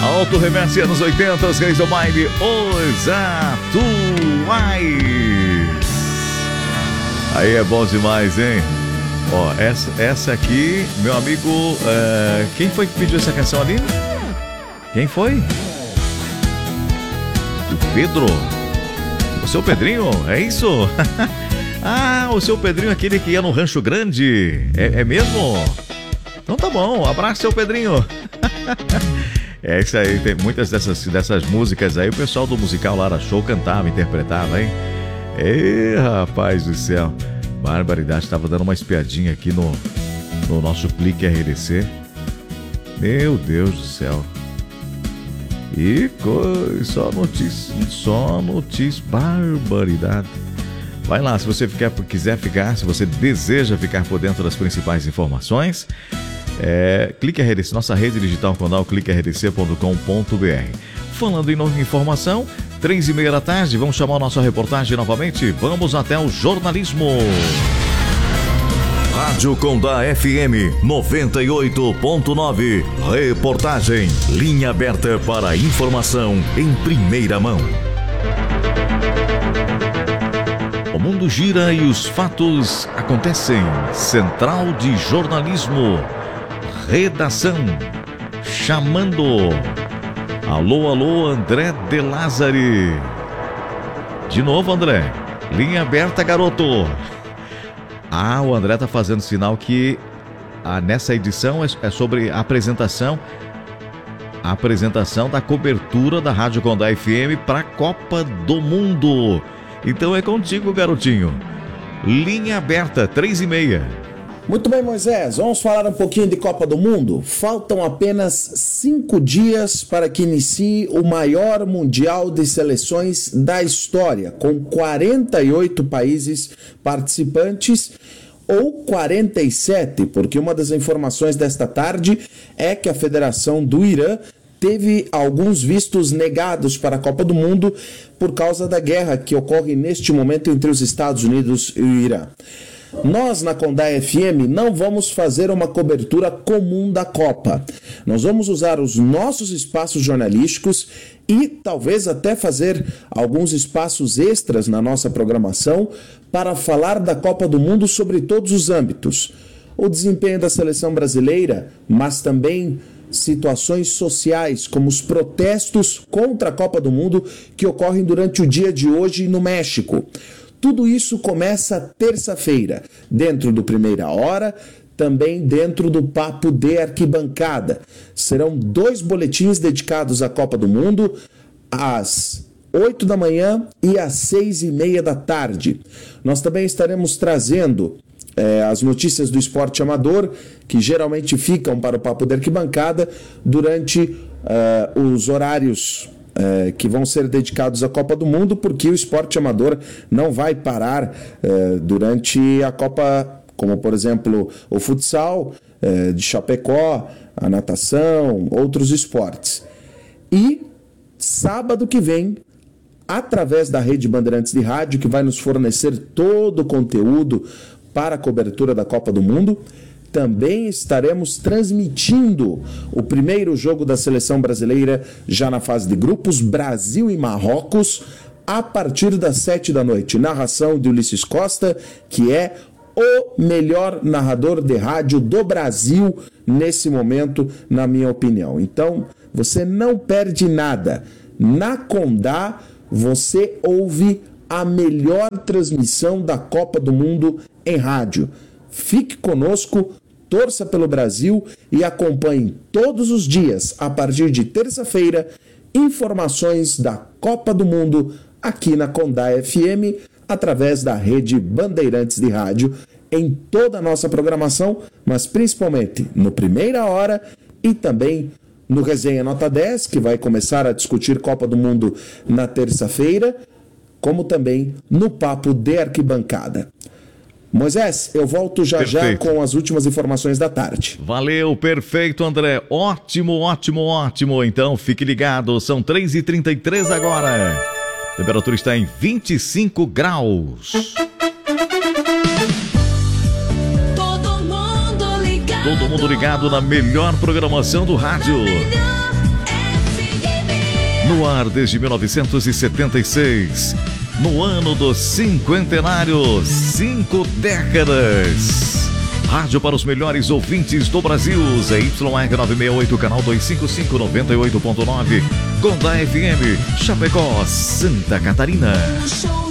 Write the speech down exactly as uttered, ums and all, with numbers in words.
Auto Reverse anos oitenta, os reis do baile, os atuais. Aí é bom demais, hein? Ó, essa, essa aqui, meu amigo, é... quem foi que pediu essa canção ali? Quem foi? O Pedro. O seu Pedrinho, é isso? Ah, o seu Pedrinho, aquele que ia no Rancho Grande. É, é mesmo? Então tá bom, abraço, seu Pedrinho. É isso aí, tem muitas dessas, dessas músicas aí. O pessoal do musical Lara Show cantava, interpretava, hein? Ei, rapaz do céu. Barbaridade, estava dando uma espiadinha aqui no, no nosso Clique R D C. Meu Deus do céu. E coisa, só notícia, só notícia, barbaridade. Vai lá, se você ficar, quiser ficar, se você deseja ficar por dentro das principais informações, é, Clique R D C, nossa rede digital Condal, clique r d c ponto com ponto b r. Falando em nova informação, três e meia da tarde, vamos chamar a nossa reportagem novamente. Vamos até o jornalismo. Rádio Condá F M noventa e oito ponto nove. Reportagem. Linha aberta para informação em primeira mão. O mundo gira e os fatos acontecem. Central de Jornalismo. Redação. Chamando. Alô, alô, André de Lázari. De novo, André. Linha aberta, garoto. Ah, o André tá fazendo sinal que ah, nessa edição é, é sobre a apresentação, a apresentação da cobertura da Rádio Condá F M para a Copa do Mundo. Então é contigo, garotinho. Linha aberta, três e meia. Muito bem, Moisés, vamos falar um pouquinho de Copa do Mundo? Faltam apenas cinco dias para que inicie o maior mundial de seleções da história, com quarenta e oito países participantes, ou quarenta e sete, porque uma das informações desta tarde é que a Federação do Irã teve alguns vistos negados para a Copa do Mundo por causa da guerra que ocorre neste momento entre os Estados Unidos e o Irã. Nós, na Condá F M, não vamos fazer uma cobertura comum da Copa. Nós vamos usar os nossos espaços jornalísticos e talvez até fazer alguns espaços extras na nossa programação para falar da Copa do Mundo sobre todos os âmbitos. O desempenho da seleção brasileira, mas também situações sociais, como os protestos contra a Copa do Mundo que ocorrem durante o dia de hoje no México. Tudo isso começa terça-feira, dentro do Primeira Hora, também dentro do Papo de Arquibancada. Serão dois boletins dedicados à Copa do Mundo, às oito da manhã e às seis e meia da tarde. Nós também estaremos trazendo é, as notícias do esporte amador, que geralmente ficam para o Papo de Arquibancada durante uh, os horários É, que vão ser dedicados à Copa do Mundo, porque o esporte amador não vai parar é, durante a Copa, como por exemplo o futsal é, de Chapecó, a natação, outros esportes. E sábado que vem, através da Rede Bandeirantes de Rádio, que vai nos fornecer todo o conteúdo para a cobertura da Copa do Mundo, também estaremos transmitindo o primeiro jogo da seleção brasileira já na fase de grupos, Brasil e Marrocos, a partir das sete da noite. Narração de Ulisses Costa, que é o melhor narrador de rádio do Brasil nesse momento, na minha opinião. Então, você não perde nada. Na Condá, você ouve a melhor transmissão da Copa do Mundo em rádio. Fique conosco, torça pelo Brasil e acompanhe todos os dias, a partir de terça-feira, informações da Copa do Mundo aqui na Condá F M, através da Rede Bandeirantes de Rádio, em toda a nossa programação, mas principalmente no Primeira Hora e também no Resenha Nota dez, que vai começar a discutir Copa do Mundo na terça-feira, como também no Papo de Arquibancada. Moisés, eu volto já perfeito. já com as últimas informações da tarde. Valeu, perfeito, André. Ótimo, ótimo, ótimo. Então, fique ligado. São três e trinta e três agora. A temperatura está em vinte e cinco graus. Todo mundo ligado. Todo mundo ligado na melhor programação do rádio. No ar desde mil novecentos e setenta e seis. No ano do cinquentenário, cinco décadas. Rádio para os melhores ouvintes do Brasil. Z Y R novecentos e sessenta e oito, canal duzentos e cinquenta e cinco, noventa e oito ponto nove. Gonda F M, Chapecó, Santa Catarina.